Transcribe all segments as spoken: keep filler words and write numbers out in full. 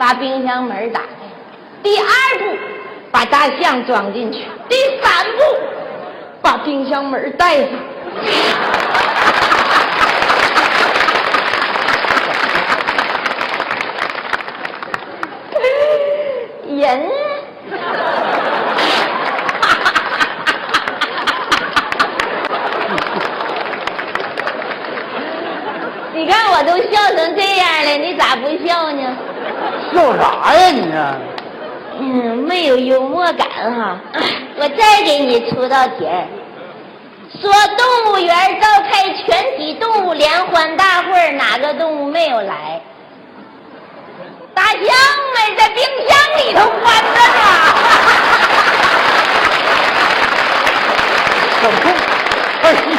把冰箱门打开；第二步，把大象装进去；第三步，把冰箱门带上。人，你看我都笑成这样了，你咋不笑呢？ 笑啥呀你啊？ 嗯，没有幽默感哈。我再给你出道题儿，说动物园召开全体动物联欢大会，哪个动物没有来？大象们在冰箱里头关着呢。 怎么？哎呀！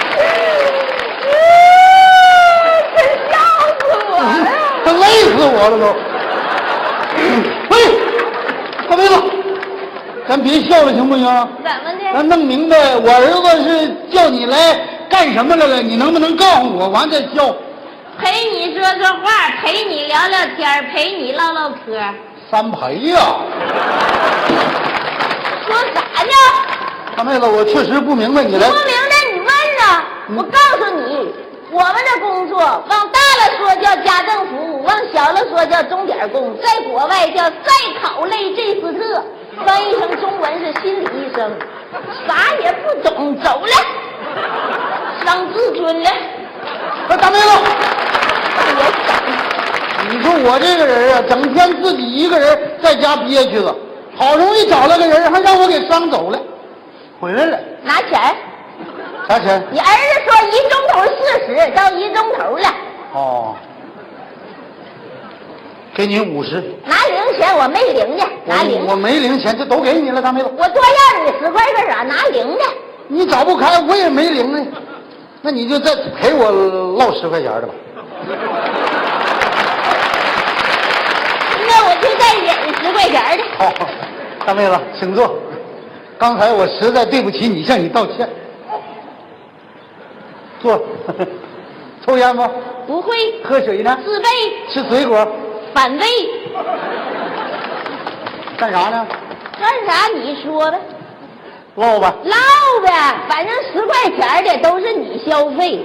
真笑死我了！ 他累死我了都。喂，大妹子，咱别笑了行不行？ 怎么的？ 咱弄明白，我儿子是叫你来干什么来了？你能不能告诉我，完再笑？ 陪你说说话，陪你聊聊天，陪你唠唠嗑。 三陪呀、啊！ 说啥呢？ 大妹子，我确实不明白你来。 不明白你问呢？ 嗯、 我告诉你，我们的工作往大了说叫家政服务，往小了说叫钟点工，在国外叫在考类这斯特，翻译成中文是心理医生。啥也不懂，走了，伤自尊了。 哎，大妹子。你说我这个人啊，整天自己一个人在家憋屈了，好容易找了个人，还让我给伤走了。回来了， 拿钱。 啥钱？ 你儿子说一钟头四十，到一钟头了。 哦，给你五十。 拿零钱，我没零的，拿零。 我没零钱，这都给你了，大妹子。 我多要你十块干啥？拿零的。 你找不开，我也没零呢。那你就再赔我落十块钱的吧。 那我就再忍十块钱的。 好、哦，大妹子，请坐。刚才我实在对不起你，向你道歉。坐。抽烟吗？ 不会。 喝水呢？ 自备。 吃水果？ 反胃。 干啥呢？ 干啥？你说呗。 唠吧。 唠呗，反正十块钱的都是你消费。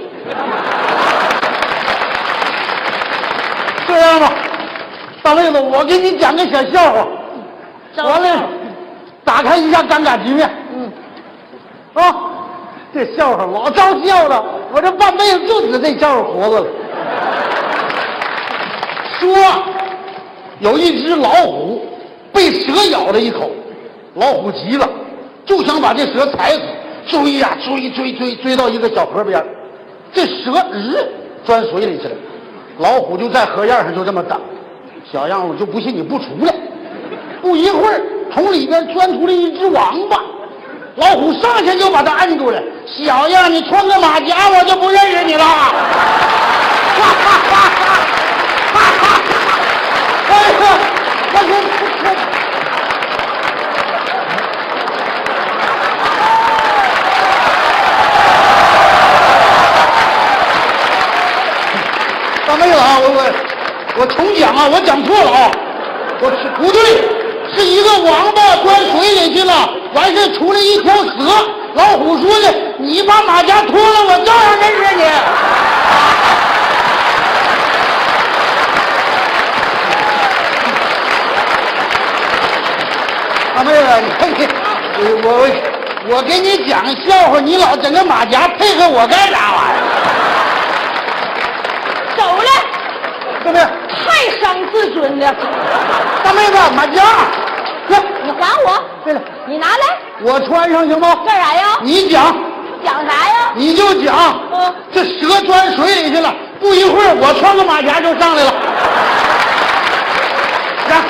这样吧，大妹子，我给你讲个小笑话。完了，打开一下尴尬局面。嗯。啊，这笑话老招笑了，我这半辈子就指这笑话活着了。说，有一只老虎被蛇咬了一口，老虎急了，就想把这蛇踩死，追呀、啊、追追追追到一个小河边，这蛇日钻水里去了，老虎就在河沿上就这么等，小样我就不信你不出来。不一会儿，从里边钻出了一只王八，老虎上去就把它按住了。小样，你穿个马甲，我就不认识你了。哈哈哈哈哈哈！哎呀，我我大妹子啊，我我我重讲啊，我讲错了啊，我是不对，是一个王八钻水里去了，完事出来一条蛇，老虎说的，你把马甲脱了，我照样认识你。大妹子，你看你，我我我给你讲笑话，你老整个马甲配合我干啥玩意儿？ 走了， 对不对？ 太伤自尊了。 大妹子，马甲，来， 你还我。 对了， 你拿来。 我穿上行吗？ 干啥呀？ 你讲。 讲啥呀？ 你就讲。 嗯。 这蛇钻水里去了，不一会儿我穿个马甲就上来了。来。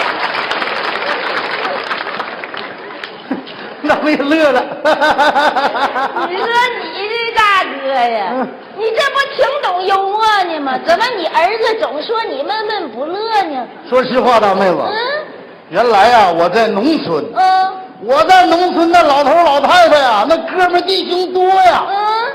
大妹子乐了。 你说你这大哥呀，嗯、你这不挺懂幽默呢吗？怎么你儿子总说你闷闷不乐呢？ 说实话，大妹子，嗯，原来呀、啊，我在农村， 嗯， 我在农村的老头老太太呀、啊，那哥们弟兄多呀， 嗯。